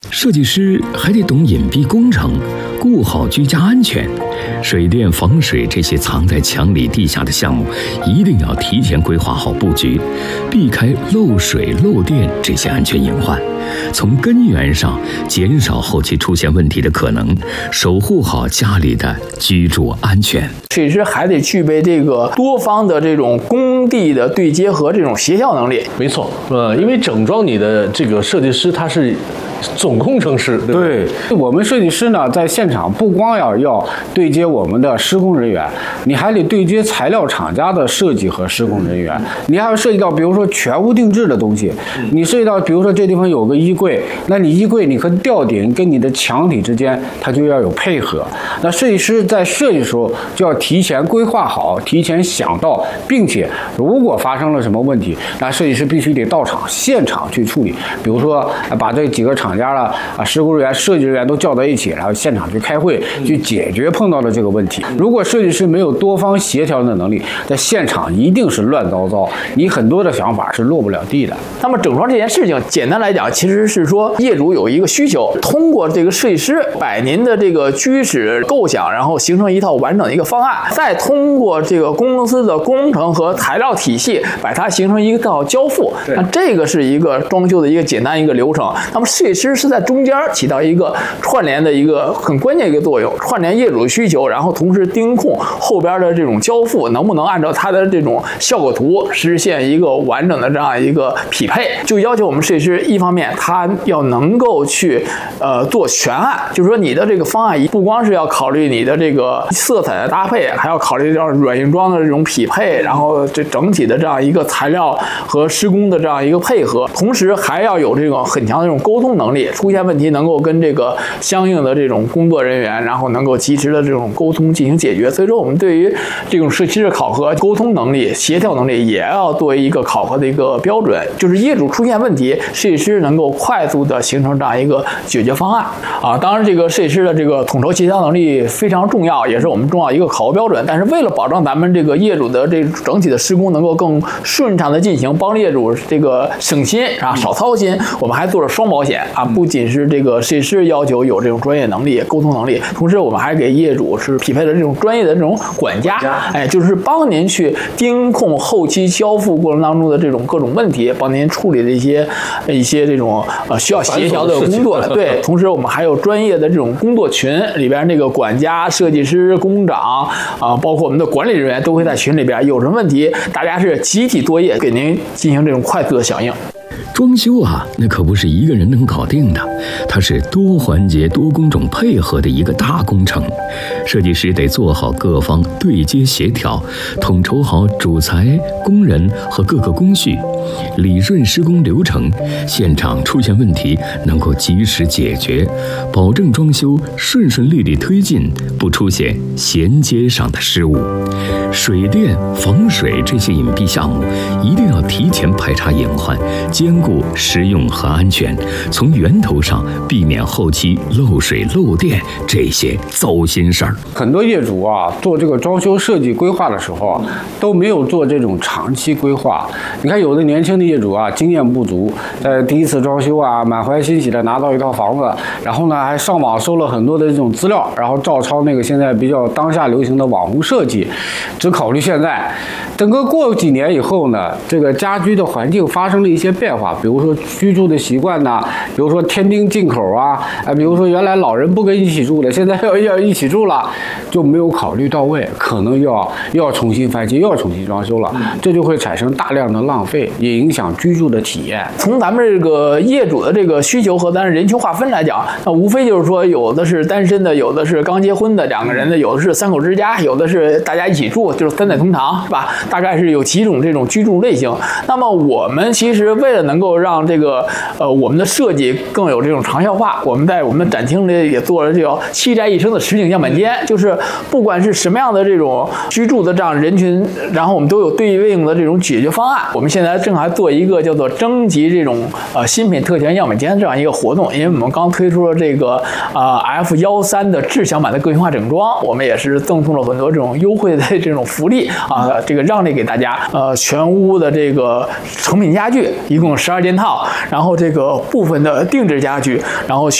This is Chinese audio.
设计师还得懂隐蔽工程，顾好居家安全。水电、防水这些藏在墙里地下的项目，一定要提前规划好布局，避开漏水、漏电这些安全隐患，从根源上减少后期出现问题的可能，守护好家里的居住安全。 设计师还得具备这个多方的这种工地的对接和这种协调能力。 没错，因为整装你的这个设计师他是总工程师， 对，我们设计师呢，在现场不光要对接我们的施工人员，你还得对接材料厂家的设计和施工人员，你还要涉及到比如说全屋定制的东西，你涉及到比如说这地方有个衣柜，那你衣柜你和吊顶跟你的墙体之间它就要有配合，那设计师在设计的时候就要提前规划好，提前想到，并且如果发生了什么问题，那设计师必须得到场现场去处理，比如说把这几个厂家的施工人员、设计人员都叫在一起，然后现场去开会，去解决碰到的这个问题。如果设计师没有多方协调的能力，在现场一定是乱糟糟，你很多的想法是落不了地的。 那么整装这件事情，简单来讲，其实是说业主有一个需求，通过这个设计师把您的这个居室构想，然后形成一套完整的一个方案，再通过这个公司的工程和材料体系，把它形成一套交付。那这个是一个装修的一个简单一个流程。那么设计师是在中间起到一个串联的一个很关键一个作用，串联业主的需求，然后同时盯控后边的这种交付能不能按照它的这种效果图实现一个完整的这样一个匹配。就要求我们设计师一方面他要能够去做全案，就是说你的这个方案不光是要考虑你的这个色彩的搭配，还要考虑到软硬装的这种匹配，然后这整体的这样一个材料和施工的这样一个配合，同时还要有这种很强的这种沟通能力，出现问题能够跟这个相应的这种工作人员，然后能够及时的这种沟通进行解决。所以说我们对于这种设计师的考核，沟通能力、协调能力也要作为一个考核的一个标准，就是业主出现问题，设计师能够快速的形成这样一个解决方案啊。当然这个设计师的这个统筹协调能力非常重要，也是我们重要一个考核标准。但是为了保证咱们这个业主的这整体的施工能够更顺畅的进行，帮业主这个省心啊，少操心，我们还做了双保险啊，不仅是这个设计师要求有这种专业能力、沟通能力，同时我们还给业主是匹配了这种专业的这种管家，就是帮您去盯控后期交付过程当中的这种各种问题，帮您处理的一些这种需要协调的工作。对，同时我们还有专业的这种工作群，里边这个管家、设计师、工长啊，包括我们的管理人员都会在群里边，有什么问题大家是集体作业给您进行这种快速的响应。 装修啊，那可不是一个人能搞定的，它是多环节多工种配合的一个大工程。设计师得做好各方对接协调，统筹好主材、工人和各个工序，理顺施工流程，现场出现问题能够及时解决，保证装修顺顺利利推进，不出现衔接上的失误。水电、防水这些隐蔽项目一定要提前排查隐患，兼顾实用和安全，从源头上避免后期漏水漏电这些糟心事儿。 很多业主啊，做这个装修设计规划的时候啊，都没有做这种长期规划。你看有的年轻的业主啊，经验不足，在第一次装修啊，满怀欣喜的拿到一套房子，然后呢还上网搜了很多的这种资料，然后照抄那个现在比较当下流行的网红设计，只考虑现在。整个过几年以后呢，这个家居的环境发生了一些变化，比如说居住的习惯呐，比如说添丁进口啊，比如说原来老人不跟一起住的，现在要一起住了，就没有考虑到位，可能要重新翻新，又要重新装修了，这就会产生大量的浪费，也影响居住的体验。 从咱们这个业主的这个需求和咱人群划分来讲，那无非就是说，有的是单身的，有的是刚结婚的两个人的，有的是三口之家，有的是大家一起住，就是三代同堂，是吧？大概是有几种这种居住类型。那么我们其实为了能够让这个我们的设计更有这种长效化，我们在我们的展厅里也做了这叫7宅一生的实景样板间间，就是不管是什么样的这种居住的这样人群，然后我们都有对应的这种解决方案。我们现在正好做一个叫做征集这种新品特权样本间这样一个活动，因为我们刚推出了这个F13的智享版的个性化整装，我们也是赠送了很多这种优惠的这种福利这个让利给大家。全屋的这个成品家具一共12件套，然后这个部分的定制家具，然后